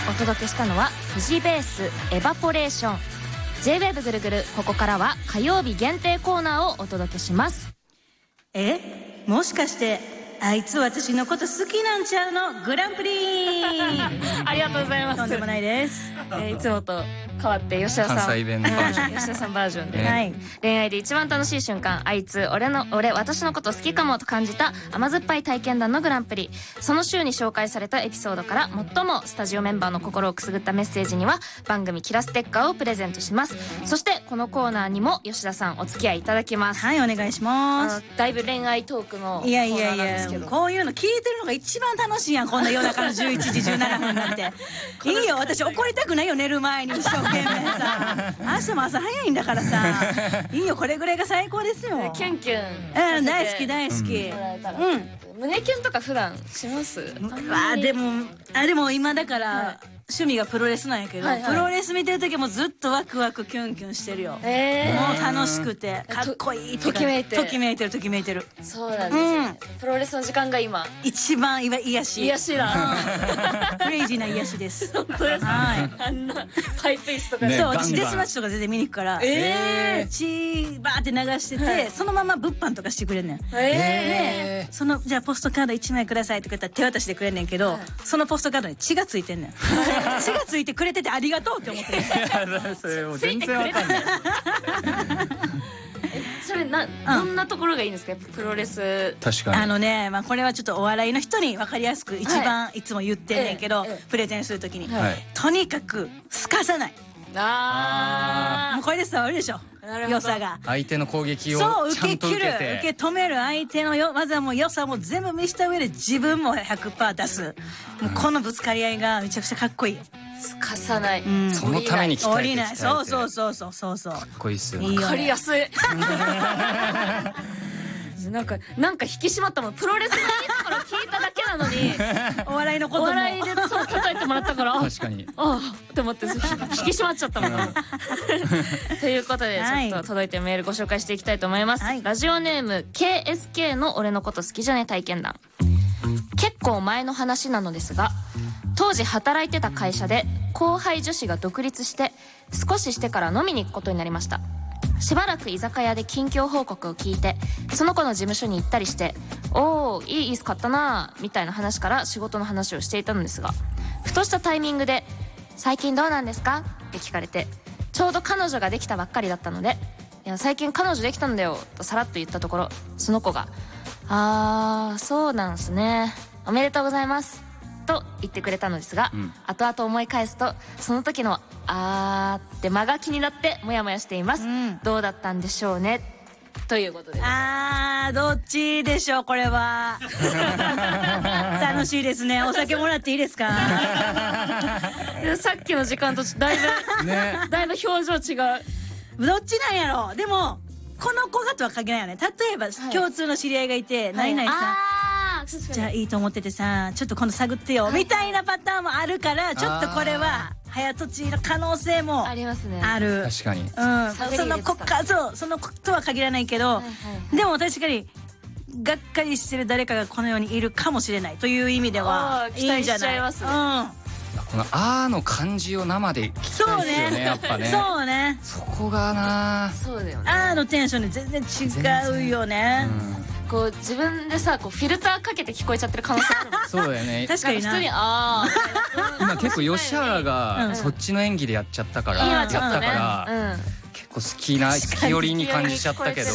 お届けしたのはフジベースエバポレーション。 J-WAVE ぐるぐる、ここからは火曜日限定コーナーをお届けします。 もしかしてあいつ私のこと好きなんちゃうのグランプリありがとうございます。 とんでもないです。 いつもと変わって吉田さん、 関西弁のバージョン吉田さんバージョンで、 はい、 恋愛で一番楽しい瞬間、あいつ私のこと好きかもと感じた甘酸っぱい体験談のグランプリ。その週に紹介されたエピソードから最もスタジオメンバーの心をくすぐったメッセージには番組キラステッカーをプレゼントします。そしてこのコーナーにも吉田さんお付き合いいただきます。 はい、お願いします。 だいぶ恋愛トークのコーナーなんですけど、 こういうの聞いてるのが一番楽しいやん。こんな夜中の11時17分なんていいよ、私怒りたくないよ、寝る前に一生懸命さ明日も朝早いんだからさいいよ、これぐらいが最高ですよ。 キュンキュン大好き大好き。 胸キュンとか普段します？ でも今だから趣味がプロレスなんやけど、プロレス見てる時もずっとワクワクキュンキュンしてるよ。もう楽しくてかっこいいってときめいてるときめいてるときめいてる。 そうなんですよね。プロレスの時間が今一番癒しだ。 クレイジーな癒しです。 本当です。あんなパイプ椅子とかそう、私デスマッチとか全然見に行くから血バーって流してて、そのまま物販とかしてくれんねん。でじゃあポストカード1枚くださいとか言ったら手渡しでくれんねんけど、そのポストカードに血がついてんねん。血がついてくれててありがとうって思ってる。 それもう全然わかんない。 それどんなところがいいんですか、プロレス。 確かにこれはちょっっとお笑いの人に分かりやすく一番いつも言ってんねんけど、プレゼンするときにとにかくすかさない。もうこれで伝わるでしょ、良さが。 相手の攻撃をちゃんと受けて受け止める、相手の技も良さも全部見せた上で自分も 100% 出す。もうこのぶつかり合いがめちゃくちゃかっこいい。 すかさない、 そのために鍛えて鍛えて、 そうかっこいいっすよ。 分かりやすい。なんか引き締まったもん。プロレスのいいところ聞いただけなのにお笑いのこともお笑いでそう叩いてもらったから確かにって思って引き締まっちゃったもん。ということでちょっと届いてるメールご紹介していきたいと思います。ラジオネーム KSK の俺のこと好きじゃね体験談。結構前の話なのですが、当時働いてた会社で後輩女子が独立して少ししてから飲みに行くことになりました。しばらく居酒屋で近況報告を聞いて、その子の事務所に行ったりして、おーいい椅子買ったなみたいな話から仕事の話をしていたのですが、ふとしたタイミングで最近どうなんですかって聞かれて、ちょうど彼女ができたばっかりだったので、いや最近彼女できたんだよとさらっと言ったところ、その子がそうなんすね、おめでとうございますと言ってくれたのですが、後々思い返すとその時のって間が気になってモヤモヤしています。どうだったんでしょうねということで、 どっちでしょうこれは。楽しいですね。お酒もらっていいですか。 さっきの時間とだいぶ表情違う。 どっちなんやろ。でもこの子がとは限らないよね。例えば共通の知り合いがいて、何々さんじゃあいいと思っててさ、ちょっと今度探ってよみたいなパターンもあるから、ちょっとこれは早とちりの可能性もありますね。 ある。 確かに。 その子か、その子とは限らないけど、でも確かにがっかりしてる誰かがこの世にいるかもしれないという意味ではいいんじゃない。 このの漢字を生で聞きたいですよね、やっぱね。 そうね。 そこがな。 そうだよね。 のテンションで全然違うよね。 こう自分でさ、こうフィルターかけて聞こえちゃってる可能性あるもん。 そうだよね。 確かに普通に今結構吉原がそっちの演技でやっちゃったから、結構好き寄りに感じちゃったけど。